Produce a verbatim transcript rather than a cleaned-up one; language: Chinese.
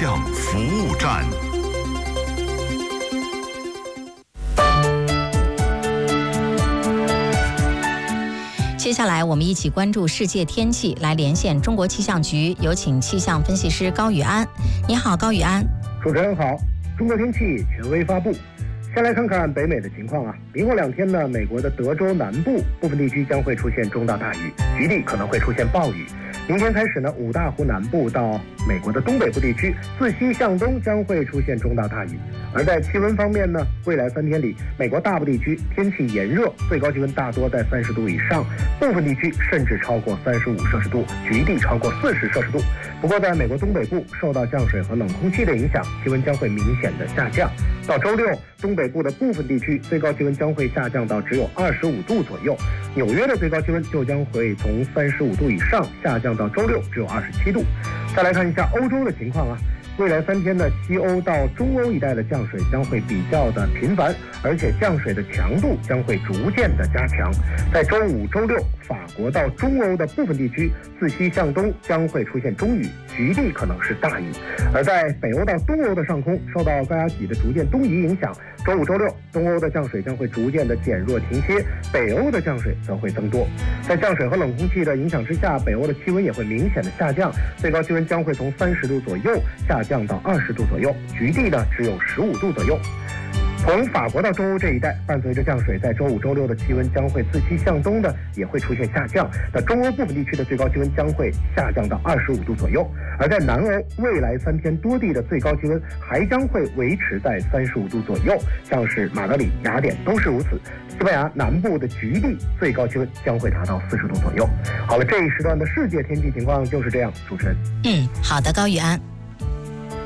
象服务站。 接下来我们一起关注世界天气，来连线中国气象局，有请气象分析师高宇安。你好，高宇安。 主持人好，中国天气权威发布。先来看看北美的情况啊，明后两天呢，美国的德州南部部分地区将会出现中到大雨，局地可能会出现暴雨。明天开始呢，五大湖南部到美国的东北部地区，自西向东将会出现中到大雨。而在气温方面呢，未来三天里，美国大部地区天气炎热，最高气温大多在三十度以上，部分地区甚至超过三十五摄氏度，局地超过四十摄氏度。不过，在美国东北部受到降水和冷空气的影响，气温将会明显的下降。到周六，东北部的部分地区最高气温将会下降到只有二十五度左右，纽约的最高气温就将会从三十五度以上下降到周六只有二十七度。再来看一下欧洲的情况啊，未来三天呢，西欧到中欧一带的降水将会比较的频繁，而且降水的强度将会逐渐的加强。在周五、周六，法国到中欧的部分地区自西向东将会出现中雨，局地可能是大雨。而在北欧到东欧的上空，受到高压脊的逐渐东移影响，周五、周六，东欧的降水将会逐渐的减弱停歇，北欧的降水则会增多。在降水和冷空气的影响之下，北欧的气温也会明显的下降，最高气温将会从三十度左右下降到二十度左右，局地呢只有十五度左右。从法国到中欧这一带，伴随着降水，在周五、周六的气温将会自西向东的也会出现下降。那中欧部分地区的最高气温将会下降到二十五度左右，而在南欧，未来三天多地的最高气温还将会维持在三十五度左右，像是马德里、雅典都是如此。西班牙南部的局地最高气温将会达到四十度左右。好了，这一时段的世界天气情况就是这样。主持人， 嗯，好的，高宇安。